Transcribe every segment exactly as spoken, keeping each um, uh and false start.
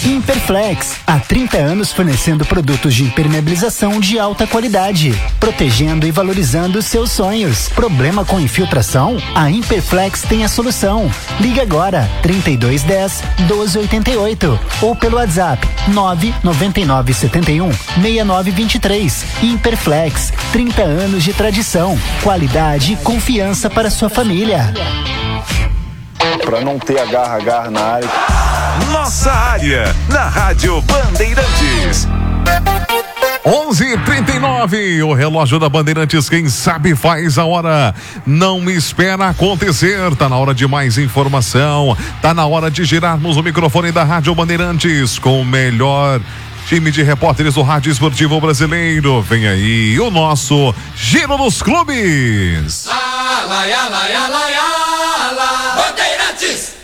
Imperflex, há trinta anos fornecendo produtos de impermeabilização de alta qualidade, protegendo e valorizando seus sonhos. Problema com infiltração? A Imperflex tem a solução. Ligue agora, trinta e dois dez, doze oitenta e oito ou pelo WhatsApp nove nove nove sete um, seis nove dois três. Imperflex, trinta anos de tradição, qualidade e confiança para sua família. Para não ter agarra-agarra na área. Nossa área, na Rádio Bandeirantes. onze e trinta e nove, o relógio da Bandeirantes, quem sabe faz a hora. Não espera acontecer, tá na hora de mais informação, tá na hora de girarmos o microfone da Rádio Bandeirantes com o melhor time de repórteres do Rádio Esportivo Brasileiro. Vem aí o nosso Giro dos Clubes. Lá, lá, lá, lá, lá, lá, Bandeirantes.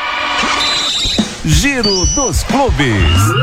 Giro dos Clubes.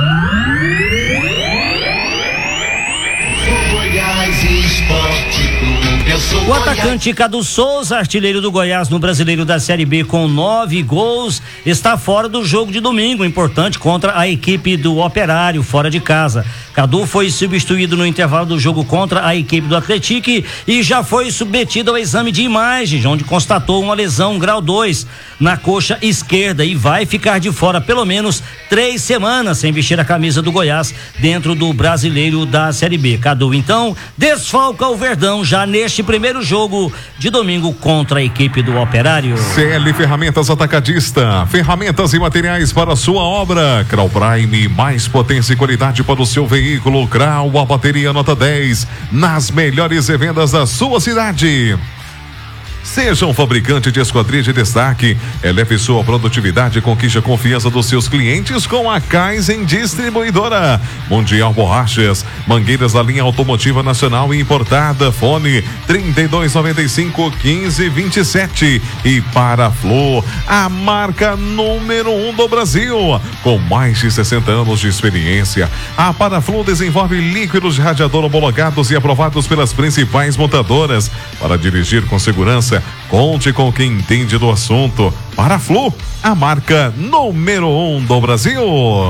O atacante Cadu Souza, artilheiro do Goiás no Brasileiro da Série B com nove gols, está fora do jogo de domingo, importante contra a equipe do Operário, fora de casa. Cadu foi substituído no intervalo do jogo contra a equipe do Atlético e já foi submetido ao exame de imagens, onde constatou uma lesão grau dois na coxa esquerda e vai ficar de fora pelo menos três semanas sem vestir a camisa do Goiás dentro do Brasileiro da Série B. Cadu, então, desfalca o Verdão já neste primeiro jogo de domingo contra a equipe do Operário. C L Ferramentas Atacadista, ferramentas e materiais para a sua obra. Crau Prime, mais potência e qualidade para o seu veículo. Crau, a bateria nota dez, nas melhores revendas da sua cidade. Seja um fabricante de esquadria de destaque, eleve sua produtividade e conquiste a confiança dos seus clientes com a Kaizen Distribuidora. Mundial Borrachas, mangueiras da linha automotiva nacional e importada. Fone trinta e dois noventa e cinco, quinze vinte e sete. E Paraflu, a marca número um do Brasil, com mais de sessenta anos de experiência. A Paraflu desenvolve líquidos de radiador homologados e aprovados pelas principais montadoras. Para dirigir com segurança, conte com quem entende do assunto. Paraflu, a marca número um do Brasil.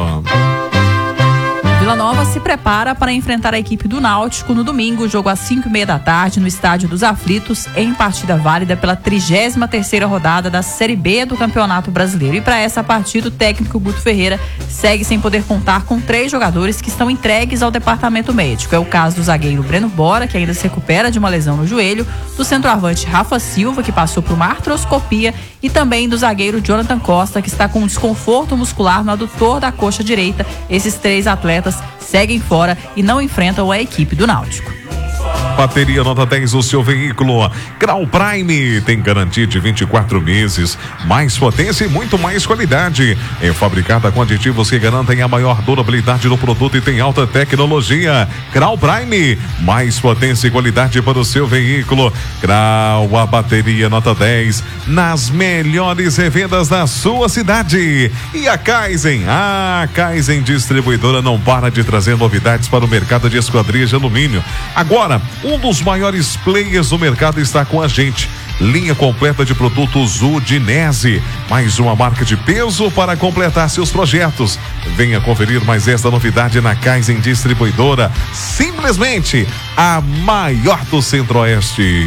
Vila Nova se prepara para enfrentar a equipe do Náutico no domingo, jogo às cinco e meia da tarde no Estádio dos Aflitos, em partida válida pela trigésima terceira rodada da Série B do Campeonato Brasileiro. E para essa partida, o técnico Guto Ferreira segue sem poder contar com três jogadores que estão entregues ao departamento médico. É o caso do zagueiro Breno Bora, que ainda se recupera de uma lesão no joelho, do centroavante Rafa Silva, que passou por uma artroscopia, e também do zagueiro Jonathan Costa, que está com um desconforto muscular no adutor da coxa direita. Esses três atletas seguem fora e não enfrentam a equipe do Náutico. Bateria nota dez do seu veículo. Crau Prime tem garantia de vinte e quatro meses, mais potência e muito mais qualidade. É fabricada com aditivos que garantem a maior durabilidade do produto e tem alta tecnologia. Crau Prime, mais potência e qualidade para o seu veículo. Crau, a bateria nota dez, nas melhores revendas da sua cidade. E a Kaizen, a Kaizen Distribuidora não para de trazer novidades para o mercado de esquadrias de alumínio. Agora, um dos maiores players do mercado está com a gente. Linha completa de produtos Udinese, mais uma marca de peso para completar seus projetos. Venha conferir mais esta novidade na Kaizen Distribuidora, simplesmente a maior do Centro-Oeste.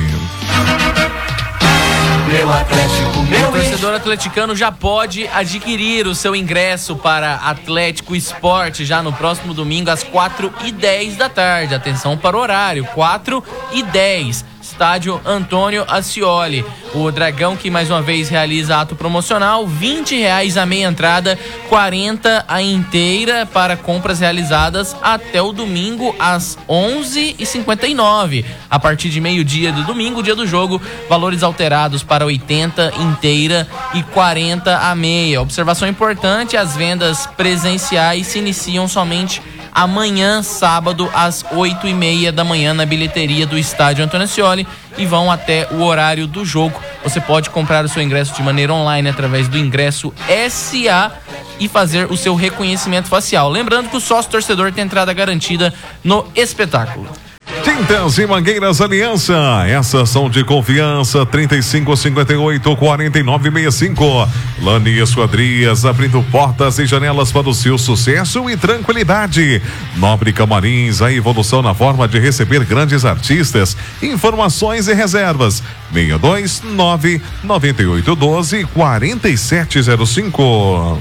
Meu Atlético, meu O torcedor atleticano já pode adquirir o seu ingresso para Atlético Esporte já no próximo domingo às quatro e dez da tarde. Atenção para o horário, quatro e dez. Estádio Antônio Ascioli. O Dragão, que mais uma vez realiza ato promocional, vinte reais a meia entrada, quarenta a inteira para compras realizadas até o domingo às onze e cinquenta e nove. A partir de meio-dia do domingo, dia do jogo, valores alterados para oitenta inteira e quarenta a meia. Observação importante: as vendas presenciais se iniciam somente amanhã, sábado, às oito e meia da manhã na bilheteria do Estádio Antônio Ascioli e vão até o horário do jogo. Você pode comprar o seu ingresso de maneira online através do Ingresso S A e fazer o seu reconhecimento facial. Lembrando que o sócio torcedor tem entrada garantida no espetáculo. De Tintas e Mangueiras Aliança, essas são de confiança. Trinta e cinco, cinquenta e oito, quarenta e nove, sessenta e cinco. Lani Esquadrias, abrindo portas e janelas para o seu sucesso e tranquilidade. Nobre Camarins, a evolução na forma de receber grandes artistas. Informações e reservas seis dois nove, nove oito um dois, quatro sete zero cinco.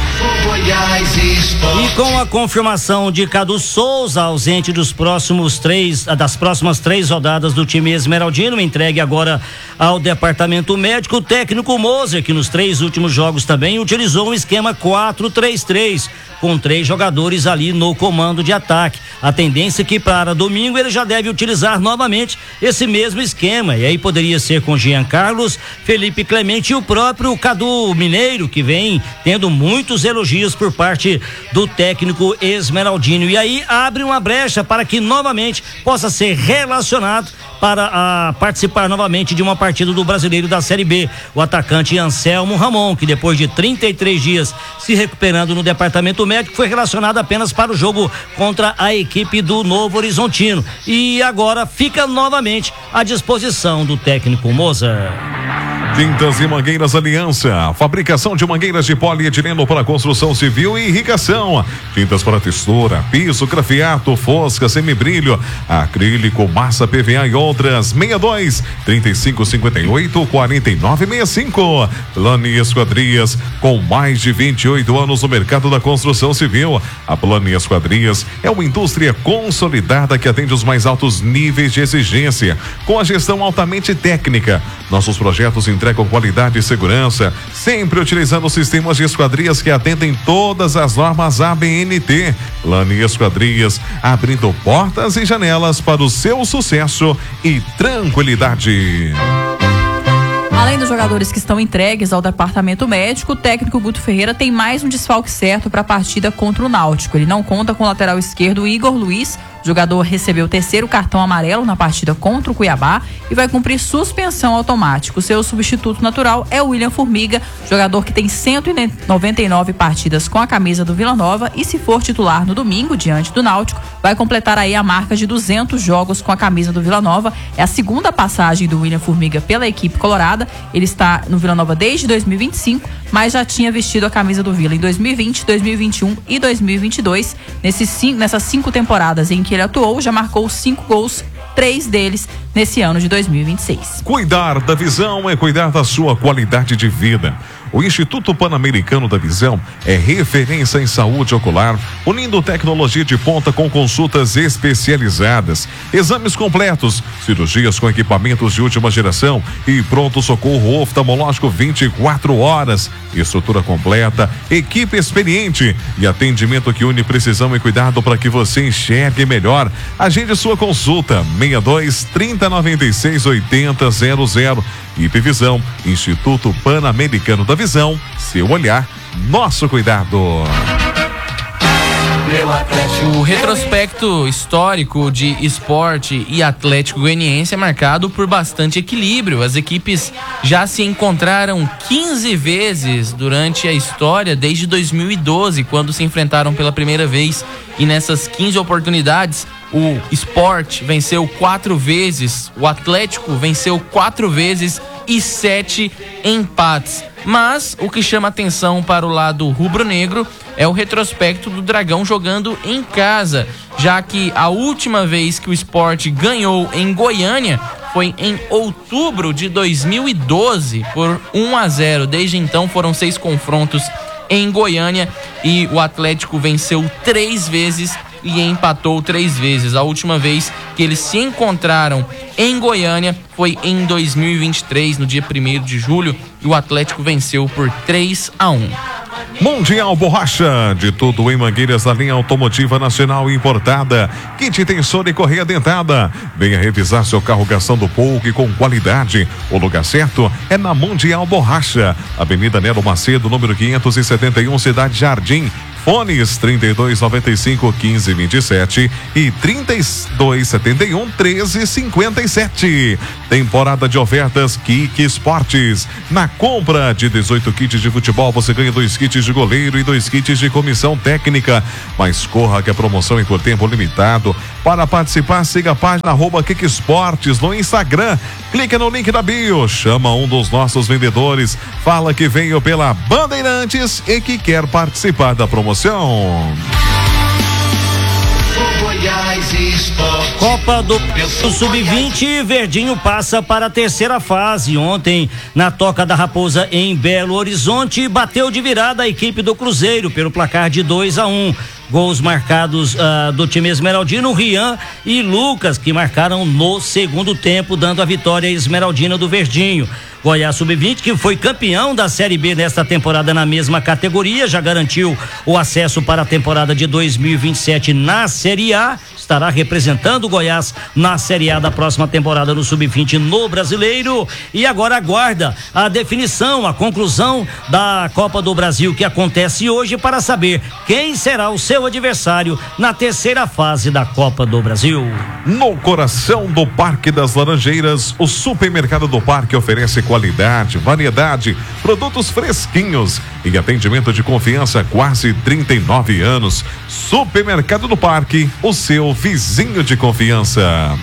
E com a confirmação de Cadu Souza, ausente dos próximos três, das próximas três rodadas do time esmeraldino, entregue agora ao departamento médico, o técnico Moser, que nos três últimos jogos também utilizou um esquema quatro três três, com três jogadores ali no comando de ataque. A tendência é que para domingo ele já deve utilizar novamente esse mesmo esquema, e aí poderia ser com Jean Carlos, Felipe Clemente e o próprio Cadu Mineiro, que vem tendo muitos elogios por parte do técnico esmeraldino, e aí abre uma brecha para que novamente possa ser relacionado para a participar novamente de uma partida do Brasileiro da Série B. O atacante Anselmo Ramon, que depois de trinta e três dias se recuperando no departamento médico, foi relacionado apenas para o jogo contra a equipe do Novo Horizontino, e agora fica novamente à disposição do técnico Moza. Tintas e Mangueiras Aliança, fabricação de mangueiras de polietileno para construção civil e irrigação. Tintas para textura, piso, grafiato, fosca, semibrilho, acrílico, massa P V A e outras. seis dois, trinta e cinco, cinquenta e oito, quarenta e nove, sessenta e cinco. Lani Esquadrias, com mais de vinte e oito anos no mercado da construção civil. A Lani Esquadrias é uma indústria consolidada que atende os mais altos níveis de exigência, com a gestão altamente técnica. Nossos projetos entregam qualidade e segurança, sempre utilizando sistemas de esquadrias que atendem todas as normas A B N T. Lani Esquadrias, abrindo portas e janelas para o seu sucesso e tranquilidade. Além dos jogadores que estão entregues ao departamento médico, o técnico Guto Ferreira tem mais um desfalque certo para a partida contra o Náutico. Ele não conta com o lateral esquerdo Igor Luiz. O jogador recebeu o terceiro cartão amarelo na partida contra o Cuiabá e vai cumprir suspensão automática. O seu substituto natural é o William Formiga, jogador que tem cento e noventa e nove partidas com a camisa do Vila Nova e, se for titular no domingo diante do Náutico, vai completar aí a marca de duzentos jogos com a camisa do Vila Nova. É a segunda passagem do William Formiga pela equipe colorada. Ele está no Vila Nova desde dois mil e vinte e cinco, mas já tinha vestido a camisa do Vila em dois mil e vinte, dois mil e vinte e um e dois mil e vinte e dois. Nesses cinco, nessas cinco temporadas em que ele atuou, já marcou cinco gols, três deles nesse ano de dois mil e vinte e seis. Cuidar da visão é cuidar da sua qualidade de vida. O Instituto Pan-Americano da Visão é referência em saúde ocular, unindo tecnologia de ponta com consultas especializadas, exames completos, cirurgias com equipamentos de última geração e pronto-socorro oftalmológico vinte e quatro horas. Estrutura completa, equipe experiente e atendimento que une precisão e cuidado para que você enxergue melhor. Agende sua consulta seis dois, trinta, noventa e seis, oitenta, zero zero. I P Visão, Instituto Pan-Americano da Visão, seu olhar, nosso cuidado. O retrospecto histórico de esporte e Atlético Goianiense é marcado por bastante equilíbrio. As equipes já se encontraram quinze vezes durante a história, desde dois mil e doze, quando se enfrentaram pela primeira vez. E nessas quinze oportunidades, o Sport venceu quatro vezes, o Atlético venceu quatro vezes e sete empates. Mas o que chama atenção para o lado rubro-negro é o retrospecto do Dragão jogando em casa, já que a última vez que o Sport ganhou em Goiânia foi em outubro de dois mil e doze por um a zero. Desde então foram seis confrontos em Goiânia e o Atlético venceu três vezes e empatou três vezes. A última vez que eles se encontraram em Goiânia foi em dois mil e vinte e três, no dia primeiro de julho, e o Atlético venceu por três a um. Mundial Borracha, de tudo em mangueiras da linha automotiva nacional importada. Kit tensor e correia dentada. Venha revisar seu carro gastando pouco e com qualidade. O lugar certo é na Mundial Borracha, Avenida Nero Macedo, número quinhentos e setenta e um, Cidade Jardim. Fones trinta e dois, noventa e cinco, quinze, vinte e sete e trinta e dois, setenta e um, treze, cinquenta e sete. Temporada de ofertas Kik Esportes. Na compra de dezoito kits de futebol, você ganha dois kits de goleiro e dois kits de comissão técnica. Mas corra que a promoção é por tempo limitado. Para participar, siga a página arroba Kik Esportes no Instagram. Clique no link da bio, chama um dos nossos vendedores, fala que veio pela Bandeirantes e que quer participar da promoção. Copa do sub vinte, Verdinho passa para a terceira fase. Ontem, na Toca da Raposa em Belo Horizonte, bateu de virada a equipe do Cruzeiro pelo placar de dois a um. Gols marcados uh, do time esmeraldino, Rian e Lucas, que marcaram no segundo tempo, dando a vitória esmeraldina do Verdinho. Goiás sub vinte, que foi campeão da Série B nesta temporada na mesma categoria, já garantiu o acesso para a temporada de dois mil e vinte e sete na Série A, estará representando o Goiás na Série A da próxima temporada no sub vinte no Brasileiro, e agora aguarda a definição, a conclusão da Copa do Brasil, que acontece hoje, para saber quem será o seu adversário na terceira fase da Copa do Brasil. No coração do Parque das Laranjeiras, o Supermercado do Parque oferece qualidade, variedade, produtos fresquinhos e atendimento de confiança há quase trinta e nove anos. Supermercado do Parque, o seu vizinho de confiança.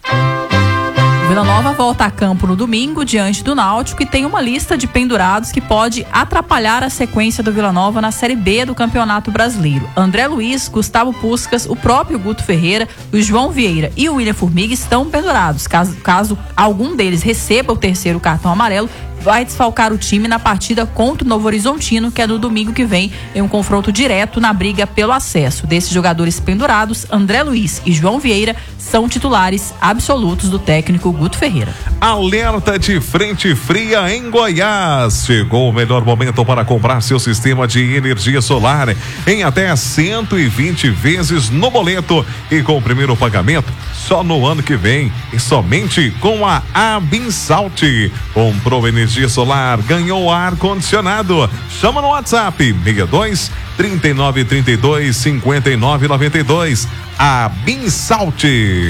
Vila Nova volta a campo no domingo diante do Náutico e tem uma lista de pendurados que pode atrapalhar a sequência do Vila Nova na Série B do Campeonato Brasileiro. André Luiz, Gustavo Puskás, o próprio Guto Ferreira, o João Vieira e o William Formiga estão pendurados. Caso, caso algum deles receba o terceiro cartão amarelo, vai desfalcar o time na partida contra o Novo Horizontino, que é no domingo que vem, em um confronto direto na briga pelo acesso. Desses jogadores pendurados, André Luiz e João Vieira são titulares absolutos do técnico Guto Ferreira. Alerta de frente fria em Goiás. Chegou o melhor momento para comprar seu sistema de energia solar em até cento e vinte vezes no boleto e com o primeiro pagamento só no ano que vem, e somente com a Abinsalt. Comprou energia solar, ganhou ar-condicionado. Chama no WhatsApp seis dois, trinta e nove, trinta e dois, cinquenta e nove, noventa e dois. Abinsalt.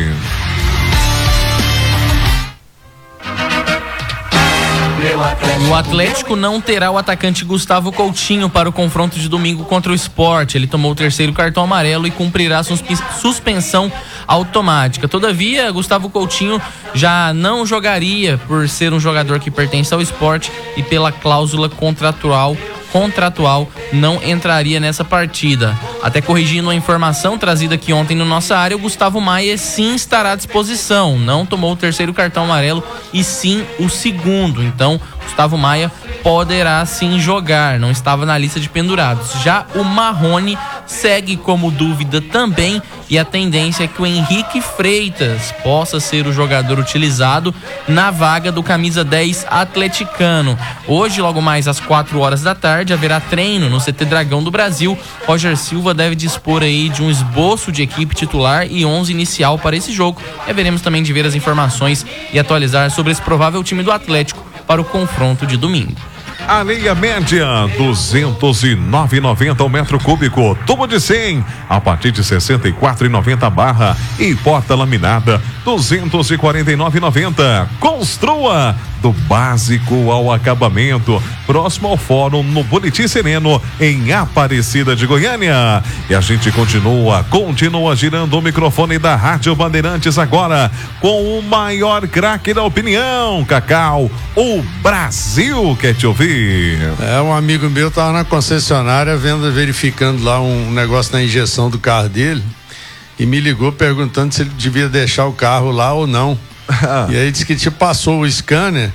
O Atlético não terá o atacante Gustavo Coutinho para o confronto de domingo contra o Sport. Ele tomou o terceiro cartão amarelo e cumprirá suspensão automática. Todavia, Gustavo Coutinho já não jogaria por ser um jogador que pertence ao Sport e pela cláusula contratual contratual não entraria nessa partida. Até corrigindo a informação trazida aqui ontem no nossa área, o Gustavo Maia sim estará à disposição. Não tomou o terceiro cartão amarelo e sim o segundo. Então, Gustavo Maia poderá sim jogar. Não estava na lista de pendurados. Já o Marrone segue como dúvida também, e a tendência é que o Henrique Freitas possa ser o jogador utilizado na vaga do camisa dez atleticano. Hoje, logo mais às quatro horas da tarde, haverá treino no C T Dragão do Brasil. Roger Silva deve dispor aí de um esboço de equipe titular e onze inicial para esse jogo. E haveremos também de ver as informações e atualizar sobre esse provável time do Atlético para o confronto de domingo. Areia média, duzentos e nove reais e noventa centavos o metro cúbico. Tubo de cem, a partir de sessenta e quatro reais e noventa centavos barra. E porta laminada, duzentos e quarenta e nove reais e noventa centavos. Construa do básico ao acabamento. Próximo ao fórum no Boletim Sereno, em Aparecida de Goiânia. E a gente continua, continua girando o microfone da Rádio Bandeirantes agora com o maior craque da opinião, Cacau. O Brasil quer te ouvir. É, um amigo meu tava na concessionária vendo, verificando lá um negócio na injeção do carro dele e me ligou perguntando se ele devia deixar o carro lá ou não. E aí disse que te passou o scanner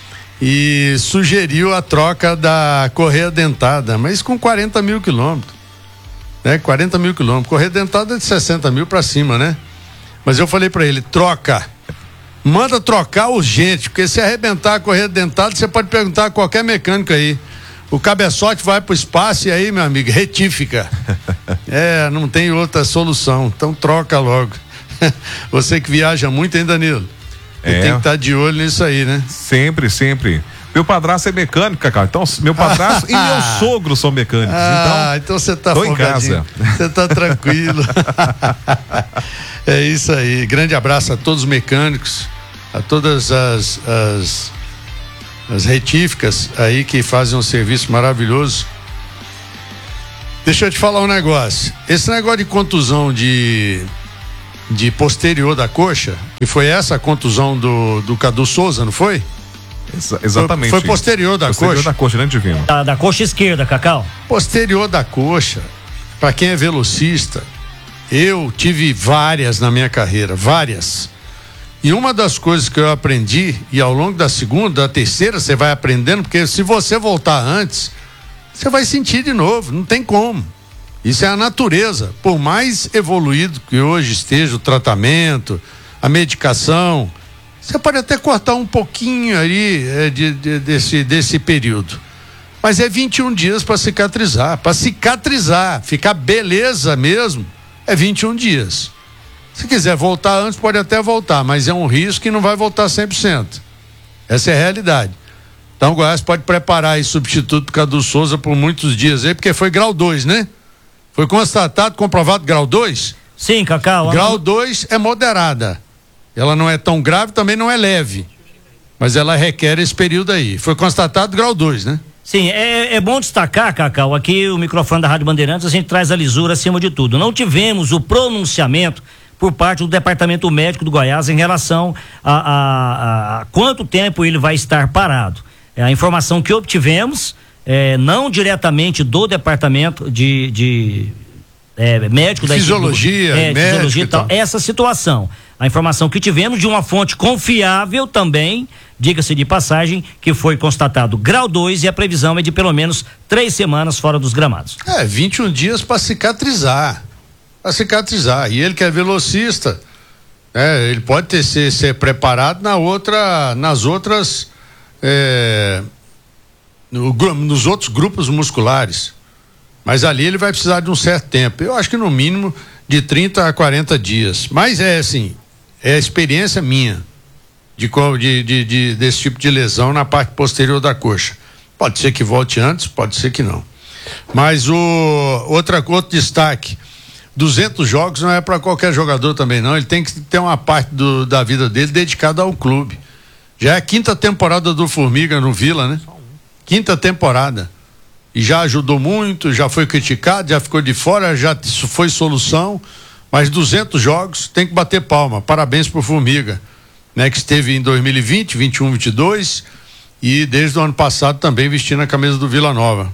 e sugeriu a troca da correia dentada, mas com quarenta mil quilômetros, né? quarenta mil quilômetros, correia dentada é de sessenta mil pra cima, né? Mas eu falei pra ele, troca, manda trocar urgente, porque se arrebentar a correia dentada, você pode perguntar a qualquer mecânico aí. O cabeçote vai pro espaço e aí, meu amigo, retífica. É, não tem outra solução, então troca logo. Você que viaja muito, hein, Danilo? E é. Tem que estar de olho nisso aí, né? Sempre, sempre. Meu padrasto é mecânico, Cacau. Então, meu padrasto e meu sogro são mecânicos. Ah, então você tá tô em casa. Você tá tranquilo. É isso aí. Grande abraço a todos os mecânicos, a todas as, as, as retíficas aí que fazem um serviço maravilhoso. Deixa eu te falar um negócio. Esse negócio de contusão de, de posterior da coxa, que foi essa a contusão do, do Cadu Souza, não foi? Exa- exatamente. Foi, foi posterior da posterior coxa. da coxa, né, Divino? Da, da coxa esquerda, Cacau. Posterior da coxa, para quem é velocista, eu tive várias na minha carreira, várias. E uma das coisas que eu aprendi, e ao longo da segunda, da terceira, você vai aprendendo, porque se você voltar antes, você vai sentir de novo, não tem como. Isso é a natureza. Por mais evoluído que hoje esteja o tratamento, a medicação, você pode até cortar um pouquinho aí é, de, de, desse, desse período. Mas é vinte e um dias para cicatrizar. Para cicatrizar, ficar beleza mesmo, é vinte e um dias. Se quiser voltar antes, pode até voltar, mas é um risco que não vai voltar cem por cento. Essa é a realidade. Então o Goiás pode preparar aí substituto do Cadu Souza por muitos dias aí, porque foi grau dois, né? Foi constatado, comprovado grau dois? Sim, Cacau. Grau dois é moderada. Ela não é tão grave, também não é leve. Mas ela requer esse período aí. Foi constatado grau dois, né? Sim, é, é bom destacar, Cacau, aqui o microfone da Rádio Bandeirantes, a gente traz a lisura acima de tudo. Não tivemos o pronunciamento por parte do Departamento Médico do Goiás em relação a, a, a, a quanto tempo ele vai estar parado. É a informação que obtivemos, é, não diretamente do Departamento de, de é, médico da Fisiologia, do, é, médico fisiologia e tal, tal. essa situação. A informação que tivemos de uma fonte confiável também, diga-se de passagem, que foi constatado grau dois e a previsão é de pelo menos três semanas fora dos gramados. É, vinte e um dias para cicatrizar. Para cicatrizar. E ele que é velocista, é, ele pode ter ser, ser preparado na outra, nas outras, é, no, nos outros grupos musculares. Mas ali ele vai precisar de um certo tempo. Eu acho que no mínimo de trinta a quarenta dias. Mas é assim, é a experiência minha de, de, de, de, desse tipo de lesão na parte posterior da coxa. Pode ser que volte antes, pode ser que não. Mas o outra, outro destaque, duzentos jogos não é para qualquer jogador também não, ele tem que ter uma parte do, da vida dele dedicada ao clube. Já é a quinta temporada do Formiga no Vila, né? Quinta temporada. E já ajudou muito, já foi criticado, já ficou de fora, já isso foi solução, mas duzentos jogos, tem que bater palma. Parabéns pro Formiga, né, que esteve em dois mil e vinte, vinte e um, vinte e dois e desde o ano passado também vestindo a camisa do Vila Nova.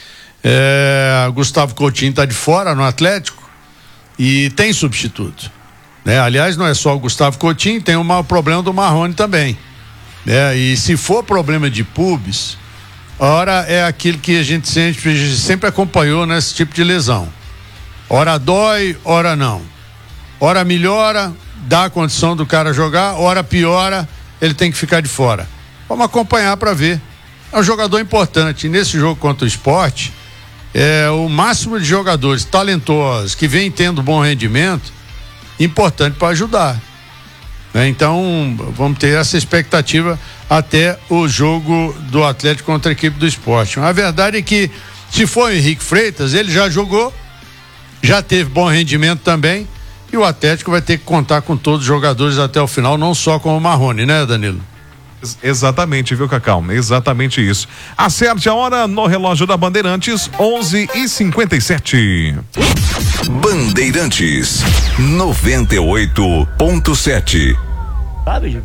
É, Gustavo Coutinho está de fora no Atlético e tem substituto, né? Aliás, não é só o Gustavo Coutinho, tem o maior problema do Marrone também, né? E se for problema de pubis, ora é aquilo que a gente sempre, sempre acompanhou nesse tipo de lesão. Ora dói, ora não. Ora melhora, dá a condição do cara jogar, ora piora, ele tem que ficar de fora. Vamos acompanhar para ver. É um jogador importante. E nesse jogo contra o Sport, é o máximo de jogadores talentosos que vem tendo bom rendimento, importante para ajudar. Né? Então, vamos ter essa expectativa até o jogo do Atlético contra a equipe do Sport. A verdade é que, se for o Henrique Freitas, ele já jogou, já teve bom rendimento também, e o Atlético vai ter que contar com todos os jogadores até o final, não só com o Marrone, né, Danilo? Exatamente, viu, Cacau? Exatamente isso. Acerte a hora no relógio da Bandeirantes, onze e cinquenta e sete. Bandeirantes noventa e oito ponto sete. Sabe,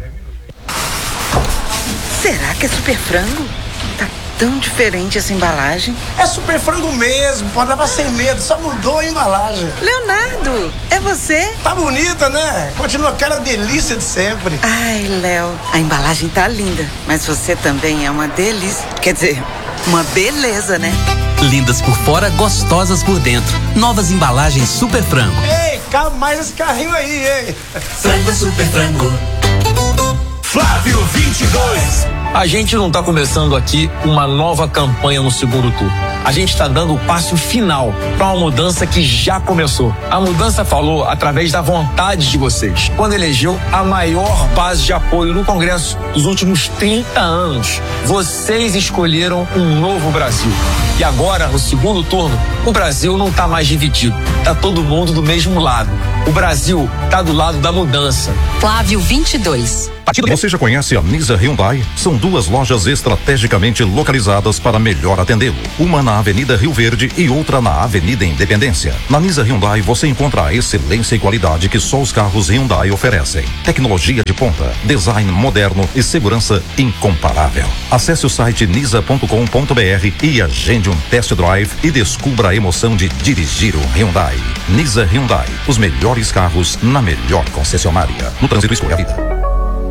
será que é super frango? Tá tão diferente essa embalagem. É super frango mesmo, pode levar sem medo, só mudou a embalagem. Leonardo, é você? Tá bonita, né? Continua aquela delícia de sempre. Ai, Léo, a embalagem tá linda, mas você também é uma delícia. Quer dizer, uma beleza, né? Lindas por fora, gostosas por dentro. Novas embalagens Super Frango. Ei, calma mais esse carrinho aí, ei. Frango Super Frango. Flávio vinte e dois. A gente não tá começando aqui uma nova campanha no segundo turno. a gente está dando o passo final para uma mudança que já começou. A mudança falou através da vontade de vocês, quando elegeu a maior base de apoio no Congresso dos últimos trinta anos. Vocês escolheram um novo Brasil. E agora, no segundo turno, o Brasil não está mais dividido. Tá todo mundo do mesmo lado. O Brasil tá do lado da mudança. Flávio vinte e dois. Você já conhece a Nisa Hyundai? São duas lojas estrategicamente localizadas para melhor atendê-lo. Uma na Avenida Rio Verde e outra na Avenida Independência. Na Nisa Hyundai você encontra a excelência e qualidade que só os carros Hyundai oferecem. Tecnologia de ponta, design moderno e segurança incomparável. Acesse o site nisa ponto com ponto b r e agende um test drive e descubra a emoção de dirigir um Hyundai. Nisa Hyundai, os melhores carros na melhor concessionária. No trânsito, escolha a vida.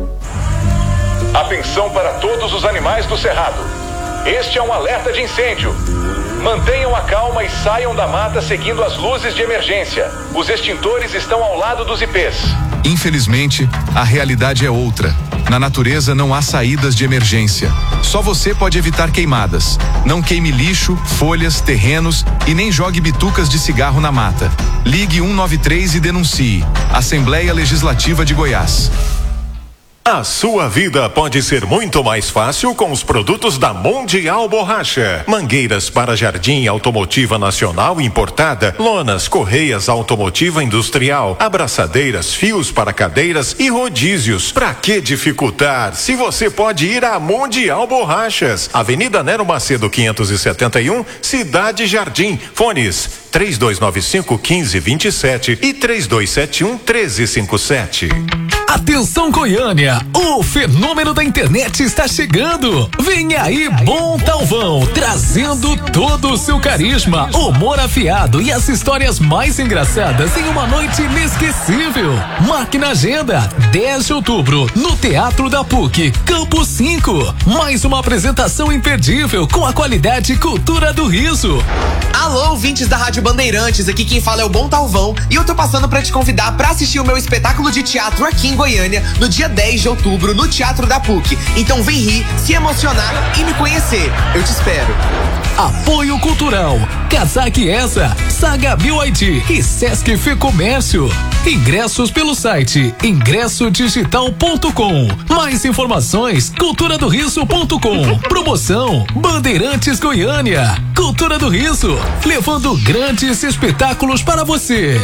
Atenção para todos os animais do cerrado. Este é um alerta de incêndio. Mantenham a calma e saiam da mata seguindo as luzes de emergência. Os extintores estão ao lado dos ipês. Infelizmente, a realidade é outra. Na natureza não há saídas de emergência. Só você pode evitar queimadas. Não queime lixo, folhas, terrenos e nem jogue bitucas de cigarro na mata. Ligue um nove três e denuncie. Assembleia Legislativa de Goiás. A sua vida pode ser muito mais fácil com os produtos da Mundial Borracha. Mangueiras para jardim automotiva nacional importada, lonas, correias automotiva industrial, abraçadeiras, fios para cadeiras e rodízios. Pra que dificultar se você pode ir à Mundial Borrachas? Avenida Nero Macedo quinhentos e setenta e um, Cidade Jardim. Fones três dois nove cinco, um cinco dois sete e três dois sete um, um três cinco sete. Atenção Goiânia, o fenômeno da internet está chegando. Vem aí Bom Talvão, trazendo todo o seu carisma, humor afiado e as histórias mais engraçadas em uma noite inesquecível. Marque na agenda, dez de outubro, no Teatro da P U C, Campo cinco. Mais uma apresentação imperdível com a qualidade e cultura do riso. Alô, ouvintes da Rádio Bandeirantes, aqui quem fala é o Bom Talvão e eu tô passando pra te convidar pra assistir o meu espetáculo de teatro aqui em Goiânia, no dia dez de outubro, no Teatro da P U C. Então vem rir, se emocionar e me conhecer. Eu te espero. Apoio Cultural, Casaque Essa, Saga B Y D e Sesc Fê Comércio. Ingressos pelo site ingresso digital ponto com. Mais informações, cultura do riso ponto com. Promoção Bandeirantes Goiânia. Cultura do Riso, levando grandes espetáculos para você.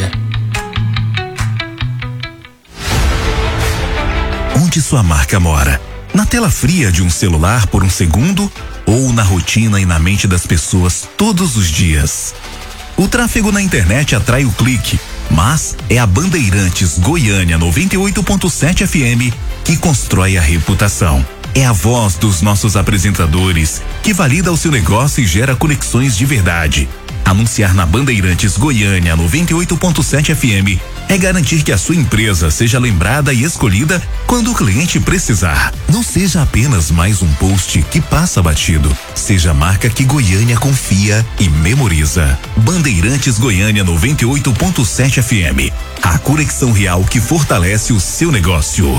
Onde sua marca mora? Na tela fria de um celular por um segundo ou na rotina e na mente das pessoas todos os dias? O tráfego na internet atrai o clique, mas é a Bandeirantes Goiânia noventa e oito ponto sete F M que constrói a reputação. É a voz dos nossos apresentadores que valida o seu negócio e gera conexões de verdade. Anunciar na Bandeirantes Goiânia noventa e oito ponto sete F M é garantir que a sua empresa seja lembrada e escolhida quando o cliente precisar. Não seja apenas mais um post que passa batido. Seja a marca que Goiânia confia e memoriza. Bandeirantes Goiânia noventa e oito ponto sete F M. A conexão real que fortalece o seu negócio.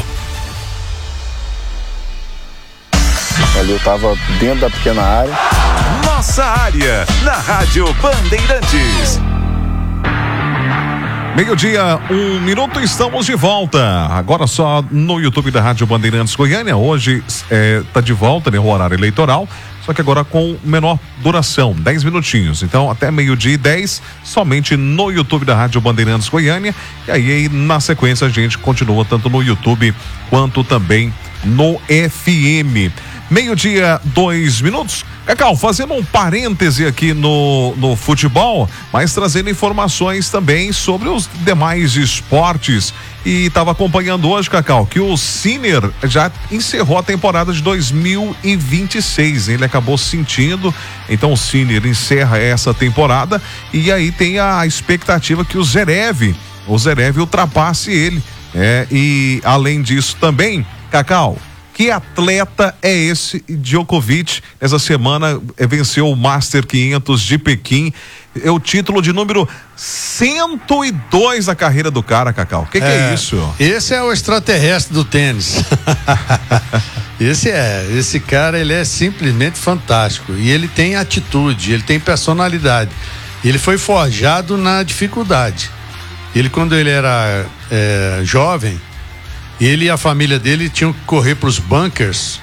Ali eu tava dentro da pequena área. Nossa área, na Rádio Bandeirantes. Meio-dia, um minuto, estamos de volta. Agora só no YouTube da Rádio Bandeirantes Goiânia. Hoje é, tá de volta, né, o horário eleitoral, só que agora com menor duração, dez minutinhos. Então, até meio-dia e dez, somente no YouTube da Rádio Bandeirantes Goiânia. E aí, na sequência, a gente continua tanto no YouTube quanto também no F M. Meio-dia, dois minutos. Cacau, fazendo um parêntese aqui no, no futebol, mas trazendo informações também sobre os demais esportes. E estava acompanhando hoje, Cacau, que o Sinner já encerrou a temporada de dois mil e vinte e seis. Ele acabou sentindo, então o Sinner encerra essa temporada e aí tem a expectativa que o Zverev, o Zverev ultrapasse ele. É, e além disso também, Cacau, que atleta é esse Djokovic? Essa semana venceu o Master quinhentos de Pequim. É o título de número cento e dois da carreira do cara, Cacau. O que, que é, é isso? Esse é o extraterrestre do tênis. Esse é, esse cara, ele é simplesmente fantástico. E ele tem atitude, ele tem personalidade. Ele foi forjado na dificuldade. Ele, quando ele era é, jovem, ele e a família dele tinham que correr para os bunkers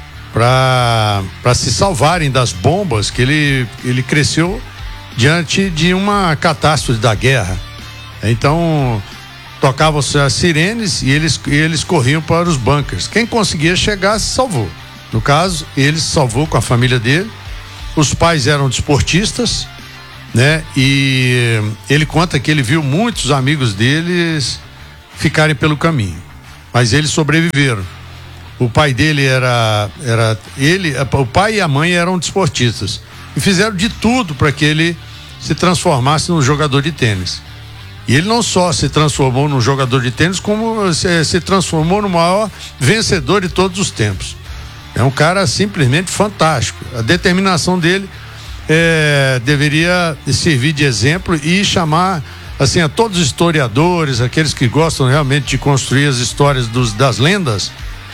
para se salvarem das bombas, que ele, ele cresceu diante de uma catástrofe da guerra. Então, tocavam as sirenes e eles, e eles corriam para os bunkers. Quem conseguia chegar se salvou. No caso, ele se salvou com a família dele. Os pais eram desportistas, né? E ele conta que ele viu muitos amigos deles ficarem pelo caminho, mas eles sobreviveram. O pai dele era, era ele, o pai e a mãe eram desportistas e fizeram de tudo para que ele se transformasse num jogador de tênis. E ele não só se transformou num jogador de tênis, como se, se transformou no maior vencedor de todos os tempos. É um cara simplesmente fantástico. A determinação dele é, deveria servir de exemplo e chamar assim a todos os historiadores, aqueles que gostam realmente de construir as histórias dos, das lendas,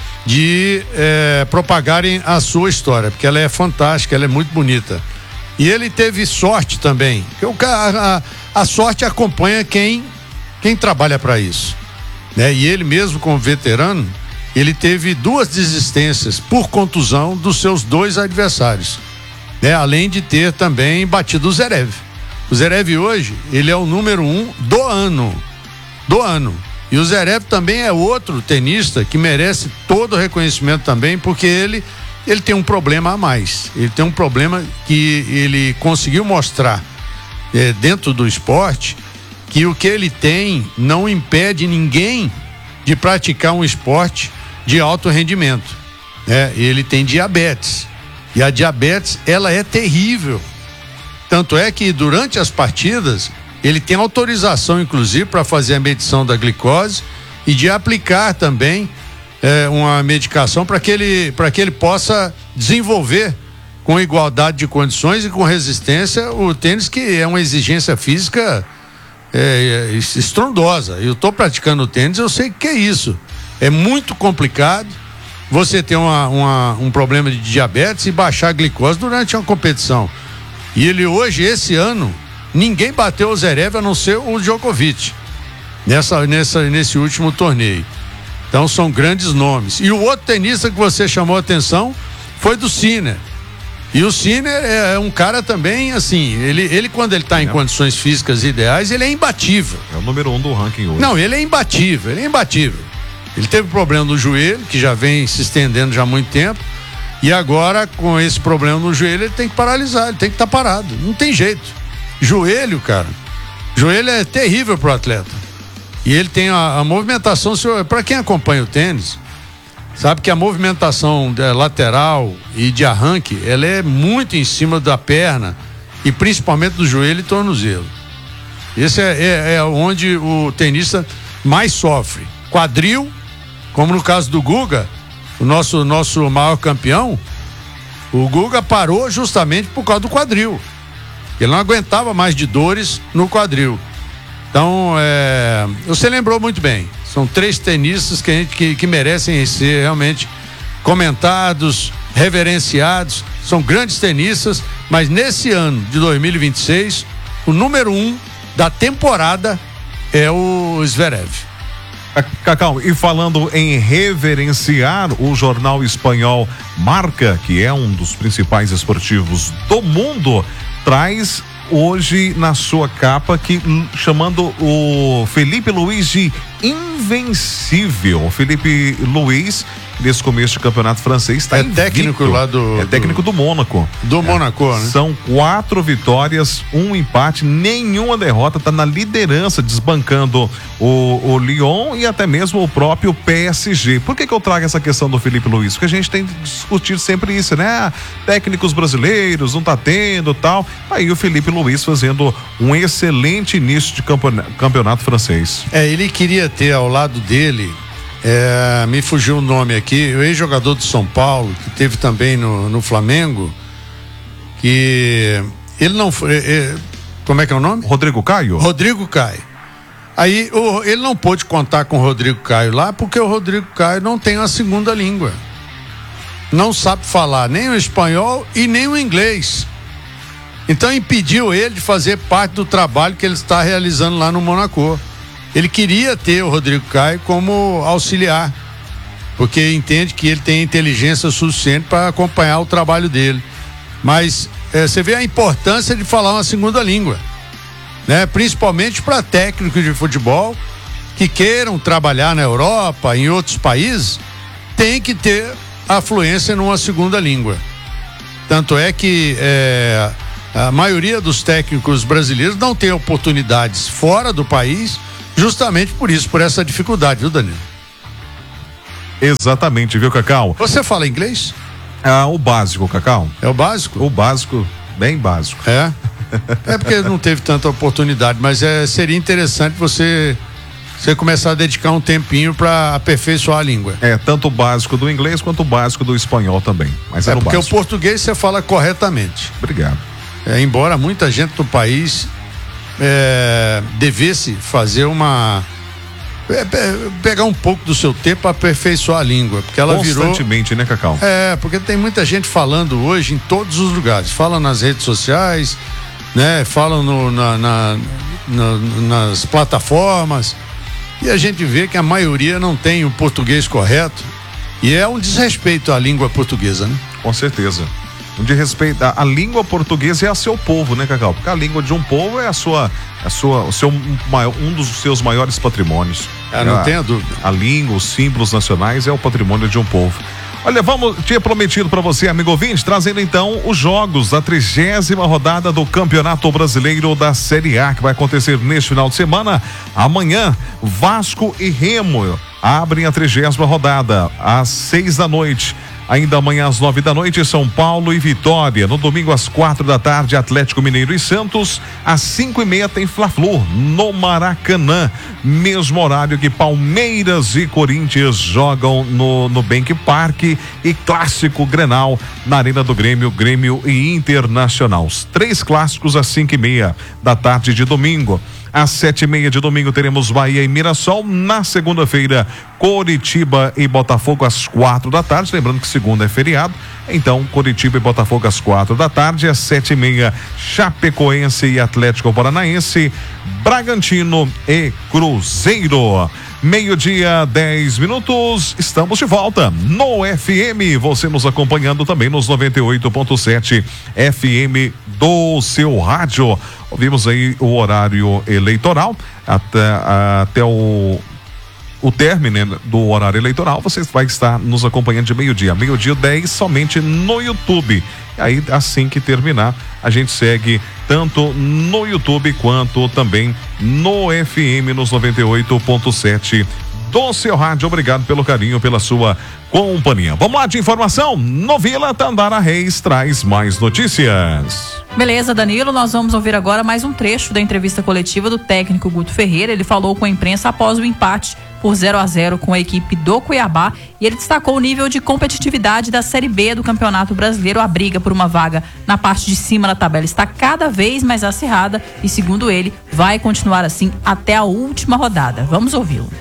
de é, propagarem a sua história, porque ela é fantástica, ela é muito bonita. E ele teve sorte também. O, a, a sorte acompanha quem, quem trabalha para isso, né? E ele mesmo, como veterano, ele teve duas desistências por contusão dos seus dois adversários, né? Além de ter também batido o Zverev. O Zverev hoje, ele é o número um do ano. Do ano. E o Zverev também é outro tenista que merece todo o reconhecimento também, porque ele, ele tem um problema a mais. Ele tem um problema que ele conseguiu mostrar é, dentro do esporte, que o que ele tem não impede ninguém de praticar um esporte de alto rendimento. Né? Ele tem diabetes. E a diabetes, ela é terrível. Tanto é que durante as partidas ele tem autorização, inclusive, para fazer a medição da glicose e de aplicar também é, uma medicação para que ele, para que ele possa desenvolver com igualdade de condições e com resistência o tênis, que é uma exigência física é, é, estrondosa. Eu estou praticando o tênis, eu sei que é isso. É muito complicado você ter uma, uma, um problema de diabetes e baixar a glicose durante uma competição. E ele hoje, esse ano, ninguém bateu o Zverev a não ser o Djokovic nessa, nessa, nesse último torneio. Então são grandes nomes. E o outro tenista que você chamou a atenção foi do Sinner. E o Sinner é, é um cara também, assim, ele, ele quando ele está em condições físicas ideais, ele é imbatível. É o número um do ranking hoje. Não, ele é imbatível, ele é imbatível. Ele teve problema no joelho, que já vem se estendendo já há muito tempo. E agora, com esse problema no joelho, ele tem que paralisar, ele tem que estar tá parado. Não tem jeito. Joelho, cara, joelho é terrível pro atleta. E ele tem a, a movimentação, para quem acompanha o tênis, sabe que a movimentação é, lateral e de arranque, ela é muito em cima da perna e principalmente do joelho e tornozelo. Esse é, é, é onde o tenista mais sofre. Quadril, como no caso do Guga, o nosso, nosso maior campeão, o Guga parou justamente por causa do quadril. Ele não aguentava mais de dores no quadril. Então, é, você lembrou muito bem. São três tenistas que, a gente, que, que merecem ser realmente comentados, reverenciados. São grandes tenistas, mas nesse ano de dois mil e vinte e seis, o número um da temporada é o Zverev. Cacau, e falando em reverenciar, o jornal espanhol Marca, que é um dos principais esportivos do mundo, traz hoje na sua capa que chamando o Felipe Luiz de invencível. O Felipe Luiz, nesse começo de campeonato francês, está é técnico lá do é técnico do, do Mônaco. Do é. Mônaco, né? São quatro vitórias, um empate, nenhuma derrota, está na liderança, desbancando o, o Lyon e até mesmo o próprio P S G. Por que que eu trago essa questão do Felipe Luiz? Porque a gente tem discutido sempre isso, né? Técnicos brasileiros, não tá tendo, tal. Aí o Felipe Luiz fazendo um excelente início de campeonato, campeonato francês. É, ele queria ter ao lado dele, é, me fugiu o nome aqui, o ex-jogador de São Paulo, que teve também no, no Flamengo, que ele não foi, é, como é que é o nome? Rodrigo Caio? Rodrigo Caio. Aí o, ele não pôde contar com o Rodrigo Caio lá, porque o Rodrigo Caio não tem uma segunda língua. não sabe falar nem o espanhol e nem o inglês. Então impediu ele de fazer parte do trabalho que ele está realizando lá no Monaco. Ele queria ter o Rodrigo Caio como auxiliar, porque entende que ele tem inteligência suficiente para acompanhar o trabalho dele. Mas é, você vê a importância de falar uma segunda língua, né? Principalmente para técnicos de futebol que queiram trabalhar na Europa, em outros países, tem que ter a fluência numa segunda língua. Tanto é que é, a maioria dos técnicos brasileiros não tem oportunidades fora do país, justamente por isso, por essa dificuldade, viu, Danilo? Exatamente, viu, Cacau? Você fala inglês? Ah, o básico, Cacau. É o básico? O básico, bem básico. É? É porque não teve tanta oportunidade, mas é, seria interessante você, você começar a dedicar um tempinho para aperfeiçoar a língua. É, tanto o básico do inglês quanto o básico do espanhol também. Mas é, é porque básico. O português você fala corretamente. Obrigado. É, embora muita gente do país é, devesse fazer uma... É, pegar um pouco do seu tempo para aperfeiçoar a língua, porque ela virou... Constantemente, né, Cacau? É, porque tem muita gente falando hoje em todos os lugares, fala nas redes sociais, né, falam no, na, na, na, nas plataformas, e a gente vê que a maioria não tem o português correto, e é um desrespeito à língua portuguesa, né? Com certeza. Um desrespeito, a, a língua portuguesa é a seu povo, né, Cacau? Porque a língua de um povo é a sua, a sua, o seu, um dos seus maiores patrimônios. Ah, não a, tenha dúvida. A língua, os símbolos nacionais é o patrimônio de um povo. Olha, vamos, tinha prometido para você, amigo ouvinte, trazendo então os jogos da trigésima rodada do Campeonato Brasileiro da Série A, que vai acontecer neste final de semana. Amanhã, Vasco e Remo abrem a trigésima rodada às seis da noite. Ainda amanhã às nove da noite, São Paulo e Vitória. No domingo às quatro da tarde, Atlético Mineiro e Santos. Às cinco e meia tem Fla-Flu no Maracanã. Mesmo horário que Palmeiras e Corinthians jogam no, no Bank Park. E clássico Grenal na Arena do Grêmio, Grêmio e Internacional. Os três clássicos às cinco e meia da tarde de domingo. Às sete e meia de domingo teremos Bahia e Mirassol. Na segunda-feira, Coritiba e Botafogo às quatro da tarde. Lembrando que segunda é feriado. Então, Coritiba e Botafogo às quatro da tarde. Às sete e meia, Chapecoense e Atlético Paranaense. Bragantino e Cruzeiro. Meio-dia, dez minutos. Estamos de volta no F M. Você nos acompanhando também nos noventa e oito ponto sete F M do seu rádio. Ouvimos aí o horário eleitoral até, até o, o término do horário eleitoral. Você vai estar nos acompanhando de meio-dia, meio-dia dez, somente no YouTube. Aí, assim que terminar, a gente segue tanto no YouTube quanto também no F M nos noventa e oito ponto sete do seu rádio. Obrigado pelo carinho, pela sua companhia. Vamos lá de informação. No Vila, Tandara Reis traz mais notícias. Beleza, Danilo, nós vamos ouvir agora mais um trecho da entrevista coletiva do técnico Guto Ferreira. Ele falou com a imprensa após o empate por zero a zero com a equipe do Cuiabá e ele destacou o nível de competitividade da Série B do Campeonato Brasileiro. A briga por uma vaga na parte de cima da tabela está cada vez mais acirrada e, segundo ele, vai continuar assim até a última rodada. Vamos ouvi-lo.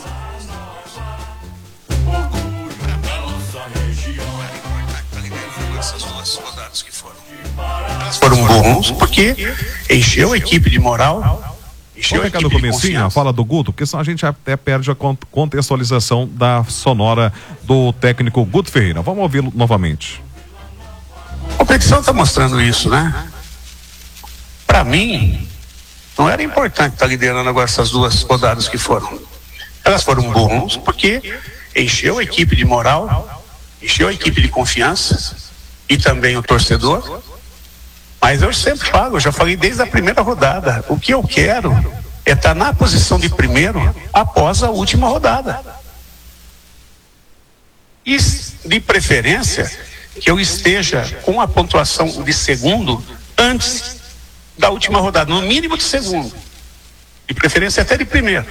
Foram bons porque encheu a equipe de moral. Vamos ficar no comecinho, a fala do Guto, porque senão a gente até perde a contextualização da sonora do técnico Guto Ferreira. Vamos ouvi-lo novamente. A competição está mostrando isso, né? Para mim, não era importante estar liderando agora essas duas rodadas que foram. Elas foram bons porque encheu a equipe de moral, encheu a equipe de confiança e também o torcedor. Mas eu sempre falo, eu já falei desde a primeira rodada, o que eu quero é estar na posição de primeiro após a última rodada. E, de preferência, que eu esteja com a pontuação de segundo antes da última rodada, no mínimo de segundo. De preferência até de primeiro.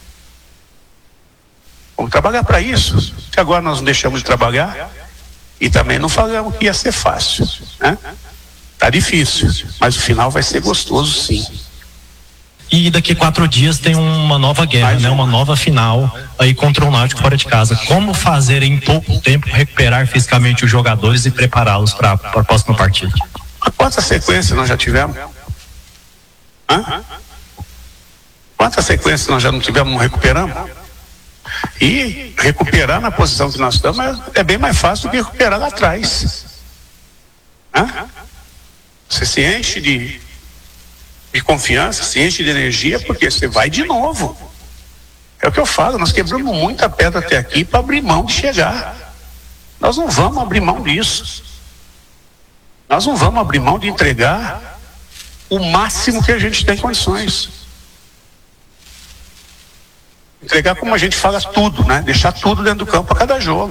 Vamos trabalhar para isso, que agora nós não deixamos de trabalhar e também não falamos que ia ser fácil, né? Tá difícil, mas o final vai ser gostoso, sim. E daqui a quatro dias tem uma nova guerra, né? Uma nova final aí contra o Náutico fora de casa. Como fazer em pouco tempo recuperar fisicamente os jogadores e prepará-los para a próxima partida? Quantas sequências nós já tivemos? Hã? Quantas sequências nós já não tivemos, não recuperamos? E recuperar na posição que nós estamos é, é bem mais fácil do que recuperar lá atrás. Hã? Você se enche de de confiança, se enche de energia, porque você vai de novo. É o que eu falo, nós quebramos muita pedra até aqui para abrir mão de chegar. Nós não vamos abrir mão disso. Nós não vamos abrir mão de entregar o máximo que a gente tem condições. Entregar como a gente fala tudo, né? Deixar tudo dentro do campo a cada jogo.